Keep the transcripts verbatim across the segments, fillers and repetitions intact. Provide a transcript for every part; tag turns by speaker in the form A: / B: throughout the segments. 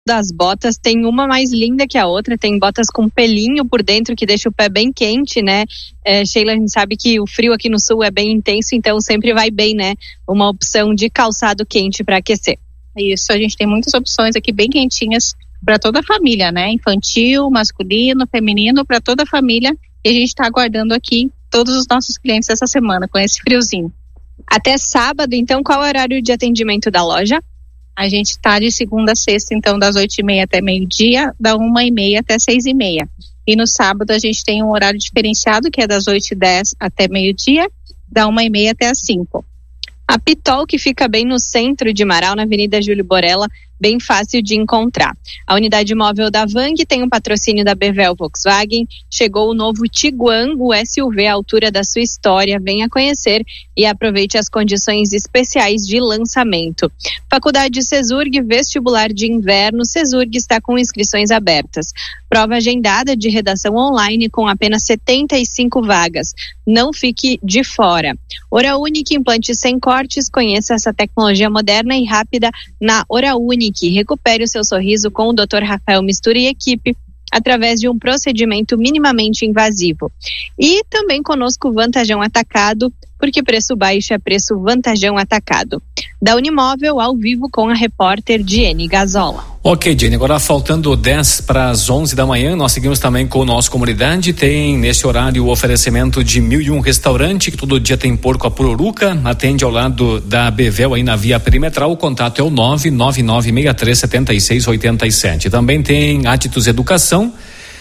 A: das botas, tem uma mais linda que a outra, tem botas com pelinho por dentro que deixa o pé bem quente, né? É, Sheila, a gente sabe que o frio aqui no sul é bem intenso, então sempre vai bem, né? Uma opção de calçado quente para aquecer.
B: Isso, a gente tem muitas opções aqui bem quentinhas para toda a família, né? Infantil, masculino, feminino, para toda a família. E a gente está aguardando aqui todos os nossos clientes essa semana com esse friozinho.
A: Até sábado, então, qual é o horário de atendimento da loja?
B: A gente está de segunda a sexta, então, das oito e meia até meio-dia, da uma e meia até seis e meia. E no sábado a gente tem um horário diferenciado, que é das oito e dez até meio-dia, da uma e meia até as cinco.
A: A Pitol, que fica bem no centro de Marau, na Avenida Júlio Borella, bem fácil de encontrar. A unidade móvel da Vang tem um patrocínio da Bevel Volkswagen. Chegou o novo Tiguan, o S U V à altura da sua história. Venha conhecer e aproveite as condições especiais de lançamento. Faculdade Cesurg, vestibular de inverno. Cesurg está com inscrições abertas. Prova agendada de redação online com apenas setenta e cinco vagas. Não fique de fora. Hora Única, implantes sem cortes. Conheça essa tecnologia moderna e rápida na Hora Única. Recupere o seu sorriso com o doutor Rafael Mistura e equipe através de um procedimento minimamente invasivo. E também conosco Vantajão Atacado, porque preço baixo é preço Vantajão Atacado. Da Unimóvel, ao vivo com a repórter Diene Gazola.
C: Ok, Diene, agora faltando dez para as onze da manhã, nós seguimos também com o nosso comunidade. Tem nesse horário o oferecimento de Mil e Um Restaurante, que todo dia tem porco a pururuca, atende ao lado da Bevel aí na via perimetral. O contato é o nove nove nove seis três sete seis oito sete. Também tem Atitus Educação.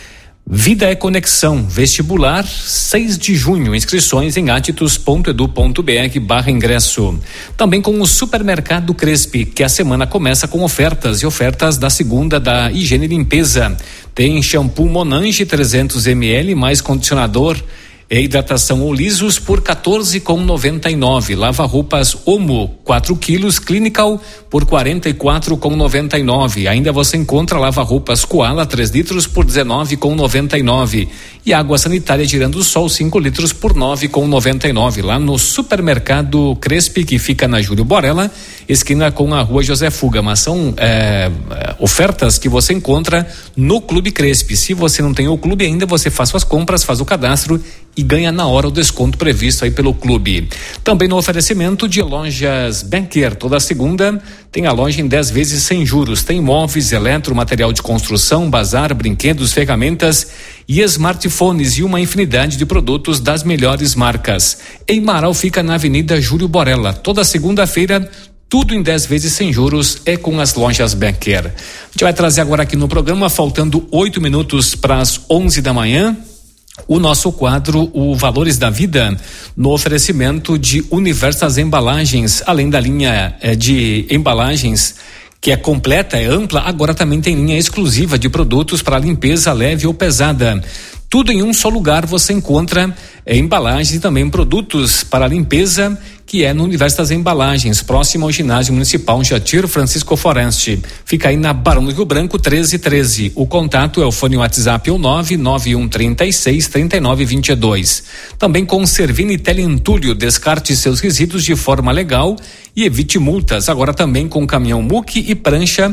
C: Vida é Conexão, vestibular, seis de junho, inscrições em atitus ponto edu ponto br barra ingresso. Também com o Supermercado Crespi, que a semana começa com ofertas e ofertas da segunda da higiene e limpeza. Tem shampoo Monange trezentos mililitros mais condicionador e hidratação ou lisos por quatorze reais e noventa e nove. Lava roupas Omo quatro quilos Clinical por quarenta e quatro reais e noventa e nove. Ainda você encontra lava roupas Koala três litros por dezenove reais e noventa e nove. E água sanitária Girando Sol cinco litros por nove reais e noventa e nove. Lá no Supermercado Crespi, que fica na Júlio Borella, esquina com a Rua José Fuga. Mas são é, ofertas que você encontra no Clube Crespi. Se você não tem o clube ainda, você faz suas compras, faz o cadastro e ganha na hora o desconto previsto aí pelo clube. Também no oferecimento de lojas Banker, toda segunda tem a loja em dez vezes sem juros. Tem móveis, eletro, material de construção, bazar, brinquedos, ferramentas e smartphones e uma infinidade de produtos das melhores marcas. Em Marau fica na Avenida Júlio Borella. Toda segunda-feira tudo em dez vezes sem juros é com as lojas Banker. A gente vai trazer agora aqui no programa, faltando oito minutos para as onze da manhã, o nosso quadro, o Valores da Vida, no oferecimento de Universas Embalagens, além da linha eh, de embalagens que é completa, é ampla, agora também tem linha exclusiva de produtos para limpeza leve ou pesada. Tudo em um só lugar você encontra eh, embalagens e também produtos para limpeza, que é no Universo das Embalagens, próximo ao ginásio municipal Jatir Francisco Foreste. Fica aí na Barão do Rio Branco treze treze. O contato é o fone WhatsApp o nove nove um três seis três nove dois dois. Também com Servini Teleentulho, descarte seus resíduos de forma legal e evite multas. Agora também com caminhão muque e prancha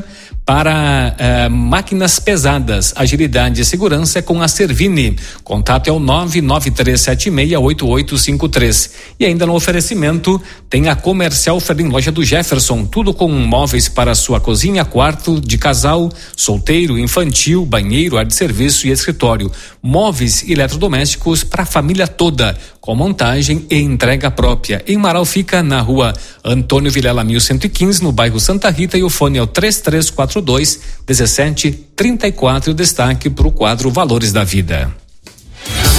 C: para eh, máquinas pesadas. Agilidade e segurança com a Servini. Contato é o nove nove três sete seis oito oito cinco três. E ainda no oferecimento tem a Comercial Ferlim, loja do Jefferson, tudo com móveis para sua cozinha, quarto de casal, solteiro, infantil, banheiro, área de serviço e escritório. Móveis e eletrodomésticos para a família toda, com montagem e entrega própria. Em Marau fica na rua Antônio Vilela mil cento e quinze, no bairro Santa Rita, e o fone é o três três quatro dois um sete três quatro. E o destaque para o quadro Valores da Vida.